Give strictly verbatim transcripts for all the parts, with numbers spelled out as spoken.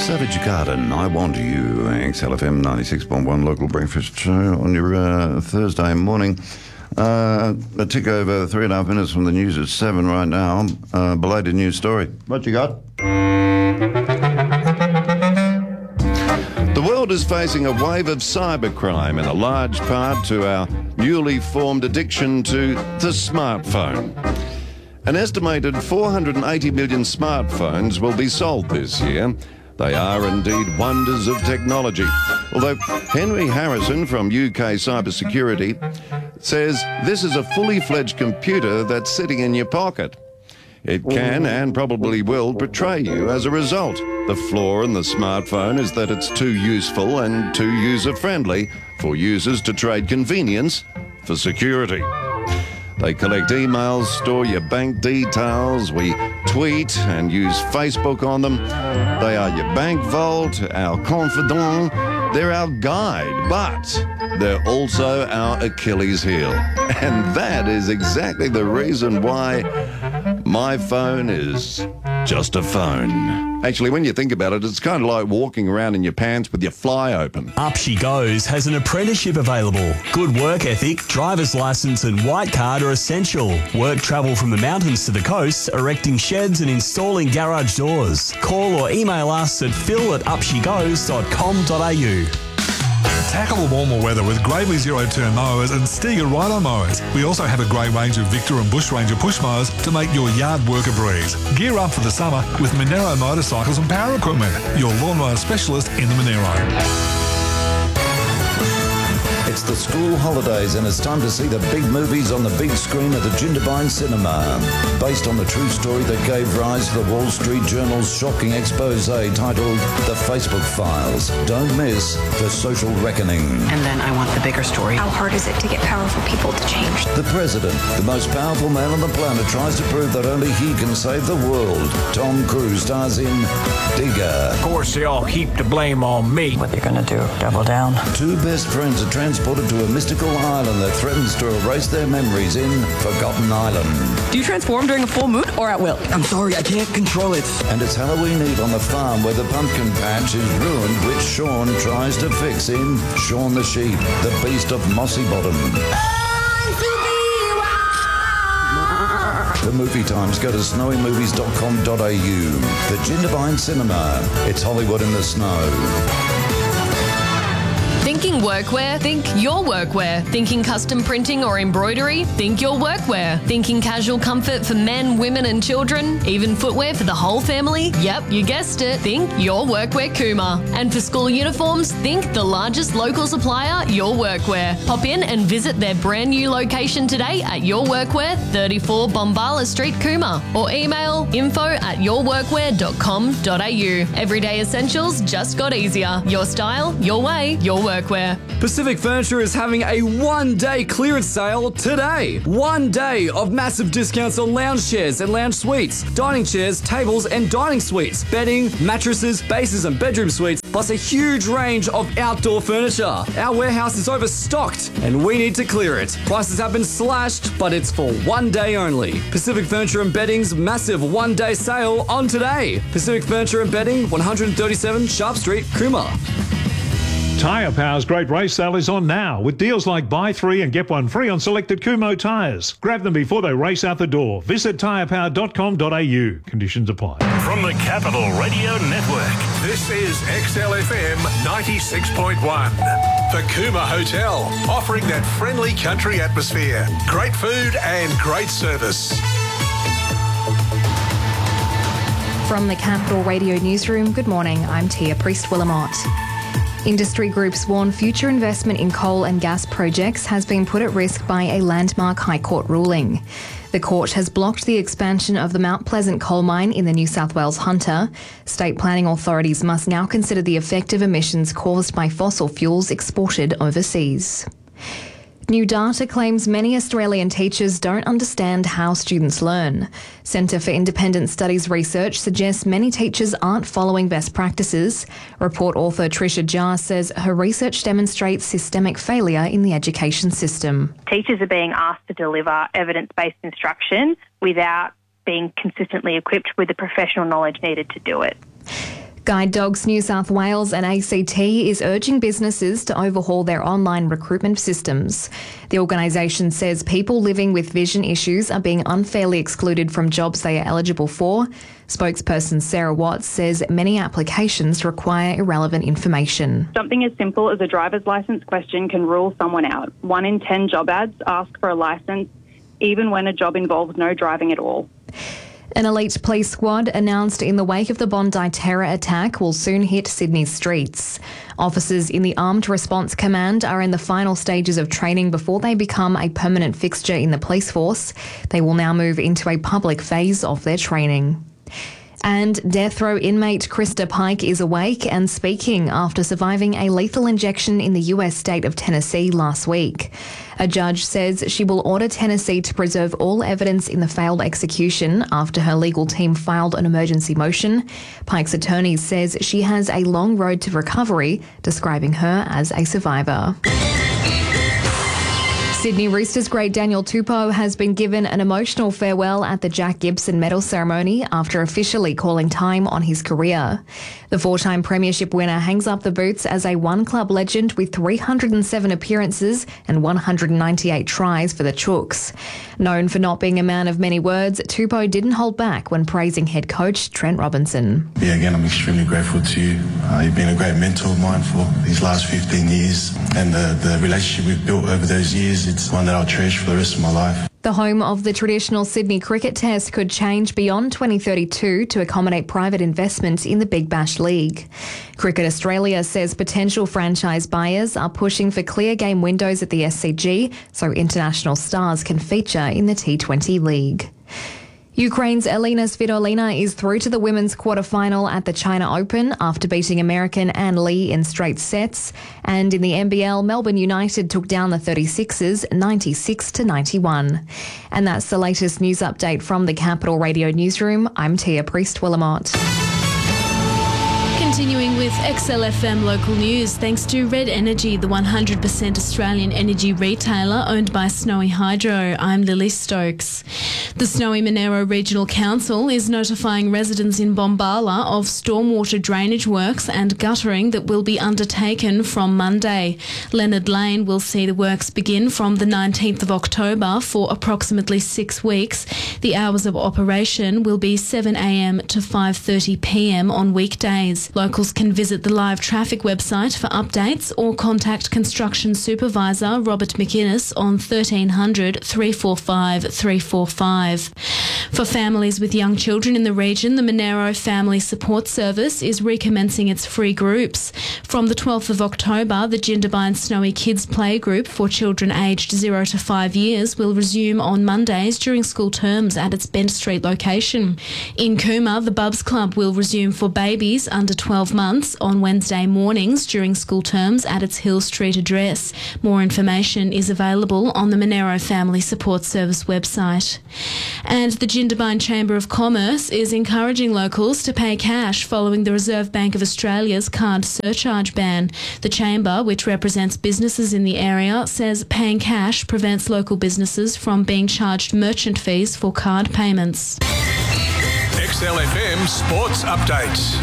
Savage Garden, I Want You, X L F M ninety-six point one local breakfast show on your uh, Thursday morning. Uh, a tick over three and a half minutes from the news at seven right now. Uh, belated news story. What you got? The world is facing a wave of cybercrime, in a large part to our newly formed addiction to the smartphone. An estimated four hundred eighty million smartphones will be sold this year. They are indeed wonders of technology. Although Henry Harrison from U K Cybersecurity says this is a fully fledged computer that's sitting in your pocket. It can and probably will betray you as a result. The flaw in the smartphone is that it's too useful and too user-friendly for users to trade convenience for security. They collect emails, store your bank details, we tweet and use Facebook on them. They are your bank vault, our confidant, they're our guide, but they're also our Achilles heel. And that is exactly the reason why my phone is just a phone. Actually, when you think about it, it's kind of like walking around in your pants with your fly open. Up She Goes has an apprenticeship available. Good work ethic, driver's licence and white card are essential. Work travel from the mountains to the coast, erecting sheds and installing garage doors. Call or email us at phil at up she goes dot com dot a u. Tackle the warmer weather with Gravely zero-turn mowers and Stiga Ride-On mowers. We also have a great range of Victor and Bush Ranger push mowers to make your yard work a breeze. Gear up for the summer with Monero motorcycles and power equipment. Your lawnmower specialist in the Monero. It's the school holidays and it's time to see the big movies on the big screen at the Jindabyne Cinema. Based on the true story that gave rise to the Wall Street Journal's shocking expose titled The Facebook Files. Don't miss The Social Reckoning. And then I want the bigger story. How hard is it to get powerful people to change? The President, the most powerful man on the planet, tries to prove that only he can save the world. Tom Cruise stars in Digger. Of course, they all heap the blame on me. What they're gonna do? Double down? Two best friends are transported to a mystical island that threatens to erase their memories in Forgotten Island. Do you transform during a full moon or at will? I'm sorry, I can't control it. And it's Halloween Eve on the farm where the pumpkin patch is ruined, which Sean tries to fix in Shaun the Sheep, the Beast of Mossy Bottom. For movie times, go to snowy movies dot com dot a u. The Jindabyne Cinema. It's Hollywood in the snow. Thinking workwear? Think your workwear. Thinking custom printing or embroidery? Think your workwear. Thinking casual comfort for men, women and children? Even footwear for the whole family? Yep, you guessed it. Think your workwear Cooma. And for school uniforms, think the largest local supplier, Your Workwear. Pop in and visit their brand new location today at Your Workwear, thirty-four Bombala Street, Cooma. Or email info at your workwear dot com dot a u. Everyday essentials just got easier. Your style, your way, your workwear. Pacific Furniture is having a one-day clearance sale today. One day of massive discounts on lounge chairs and lounge suites, dining chairs, tables and dining suites, bedding, mattresses, bases and bedroom suites, plus a huge range of outdoor furniture. Our warehouse is overstocked and we need to clear it. Prices have been slashed, but it's for one day only. Pacific Furniture and Bedding's massive one-day sale on today. Pacific Furniture and Bedding, one thirty-seven Sharp Street, Cooma. Tyre Power's Great Race Sale is on now with deals like buy three and get one free on selected Kumho tyres. Grab them before they race out the door. Visit tyre power dot com dot a u. Conditions apply. From the Capital Radio Network, this is X L F M ninety-six point one. The Cooma Hotel, offering that friendly country atmosphere, great food and great service. From the Capital Radio Newsroom, good morning, I'm Tia Priest-Willamot. Industry groups warn future investment in coal and gas projects has been put at risk by a landmark High Court ruling. The court has blocked the expansion of the Mount Pleasant coal mine in the New South Wales Hunter. State planning authorities must now consider the effect of emissions caused by fossil fuels exported overseas. New data claims many Australian teachers don't understand how students learn. Centre for Independent Studies research suggests many teachers aren't following best practices. Report author Tricia Jar says her research demonstrates systemic failure in the education system. Teachers are being asked to deliver evidence-based instruction without being consistently equipped with the professional knowledge needed to do it. Guide Dogs New South Wales and A C T is urging businesses to overhaul their online recruitment systems. The organisation says people living with vision issues are being unfairly excluded from jobs they are eligible for. Spokesperson Sarah Watts says many applications require irrelevant information. Something as simple as a driver's licence question can rule someone out. One in ten job ads ask for a licence, even when a job involves no driving at all. An elite police squad announced in the wake of the Bondi terror attack will soon hit Sydney's streets. Officers in the Armed Response Command are in the final stages of training before they become a permanent fixture in the police force. They will now move into a public phase of their training. And death row inmate Krista Pike is awake and speaking after surviving a lethal injection in the U S state of Tennessee last week. A judge says she will order Tennessee to preserve all evidence in the failed execution after her legal team filed an emergency motion. Pike's attorney says she has a long road to recovery, describing her as a survivor. Sydney Roosters great Daniel Tupou has been given an emotional farewell at the Jack Gibson Medal ceremony after officially calling time on his career. The four-time premiership winner hangs up the boots as a one-club legend with three hundred seven appearances and one hundred ninety-eight tries for the Chooks. Known for not being a man of many words, Tupou didn't hold back when praising head coach Trent Robinson. Yeah, again, I'm extremely grateful to you. Uh, you've been a great mentor of mine for these last fifteen years, and the, the relationship we've built over those years, it's one that I'll cherish for the rest of my life. The home of the traditional Sydney Cricket Test could change beyond twenty thirty-two to accommodate private investment in the Big Bash League. Cricket Australia says potential franchise buyers are pushing for clear game windows at the S C G so international stars can feature in the T twenty League. Ukraine's Elena Svitolina is through to the women's quarterfinal at the China Open after beating American Ann Lee in straight sets. And in the N B L, Melbourne United took down the thirty-sixers ninety-six to ninety-one. And that's the latest news update from the Capital Radio Newsroom. I'm Tia Priest-Willamot. Continuing with X L F M local news, thanks to Red Energy, the one hundred percent Australian energy retailer owned by Snowy Hydro. I'm Lily Stokes. The Snowy Monero Regional Council is notifying residents in Bombala of stormwater drainage works and guttering that will be undertaken from Monday. Leonard Lane will see the works begin from the nineteenth of October for approximately six weeks. The hours of operation will be seven a m to five thirty p m on weekdays. Locals can visit the live traffic website for updates or contact Construction Supervisor Robert McInnes on thirteen hundred, three four five, three four five. For families with young children in the region, the Monero Family Support Service is recommencing its free groups. From the twelfth of October, the Jindabyne Snowy Kids Playgroup for children aged zero to five years will resume on Mondays during school terms at its Bent Street location. In Cooma, the Bubs Club will resume for babies under twelve months on Wednesday mornings during school terms at its Hill Street address. More information is available on the Monero Family Support Service website. And the Jindabyne Chamber of Commerce is encouraging locals to pay cash following the Reserve Bank of Australia's card surcharge ban. The Chamber, which represents businesses in the area, says paying cash prevents local businesses from being charged merchant fees for card payments. X L F M Sports Updates.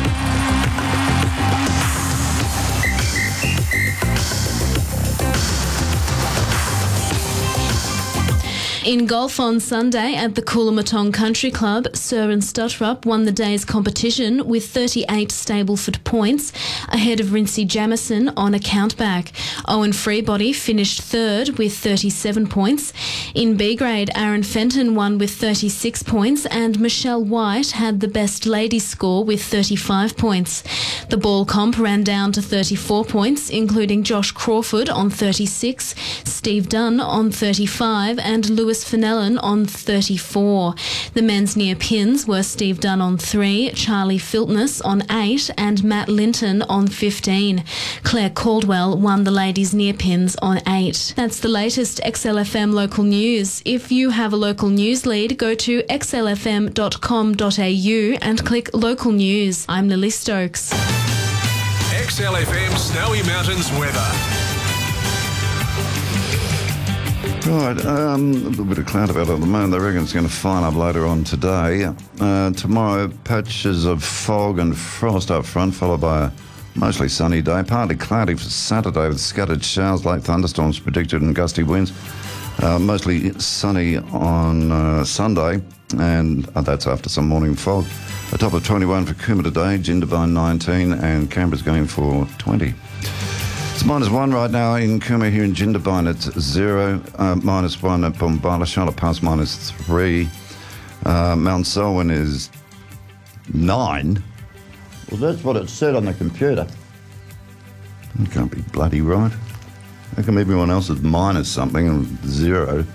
In golf on Sunday at the Coolamatong Country Club, Søren Stutrup won the day's competition with thirty-eight Stableford points ahead of Rinsey Jamieson on a countback. Owen Freebody finished third with thirty-seven points. In B grade, Aaron Fenton won with thirty-six points and Michelle White had the best ladies score with thirty-five points. The ball comp ran down to thirty-four points, including Josh Crawford on thirty-six, Steve Dunn on thirty-five and Lewis Fenelon on thirty-four. The men's near pins were Steve Dunn on three, Charlie Filtness on eight and Matt Linton on fifteen. Claire Caldwell won the ladies near pins on eight. That's the latest X L F M local news. If you have a local news lead, go to x l f m dot com dot a u and click local news. I'm Lily Stokes. X L F M Snowy Mountains weather. Right, um, a little bit of cloud about it at the moment. They reckon it's going to fine up later on today. Uh, tomorrow, patches of fog and frost up front, followed by a mostly sunny day. Partly cloudy for Saturday with scattered showers, late thunderstorms predicted and gusty winds. Uh, mostly sunny on uh, Sunday, and uh, that's after some morning fog. A top of twenty-one for Cooma today, Jindabyne nineteen, and Canberra's going for twenty. It's minus one right now in Cooma. Here in Jindabyne it's zero, uh, minus one at Bombala. Charlotte Pass minus three. Uh, Mount Selwyn is nine. Well, that's what it said on the computer. It can't be bloody right. How come everyone else is minus something and zero?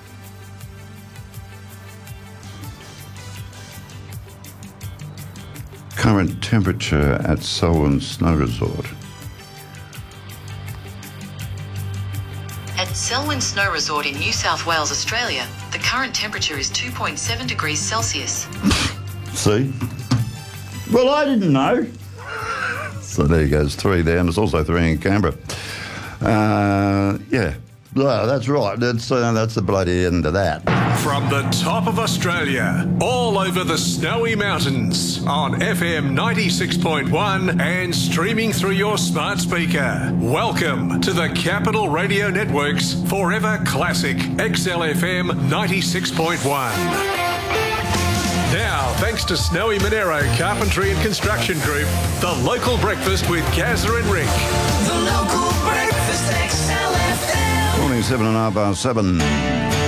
Current temperature at Selwyn Snow Resort. At Selwyn Snow Resort in New South Wales, Australia, the current temperature is two point seven degrees Celsius. See? Well, I didn't know. So there you go, it's three there, and it's also three in Canberra. Uh, yeah, well, that's right. That's, uh, that's the bloody end of that. From the top of Australia, all over the snowy mountains, on F M ninety-six point one and streaming through your smart speaker. Welcome to the Capital Radio Network's Forever Classic X L F M ninety-six point one. Now, thanks to Snowy Monero Carpentry and Construction Group, the local breakfast with Gazza and Rick. The local breakfast X L F M. Morning, seven and a half past seven.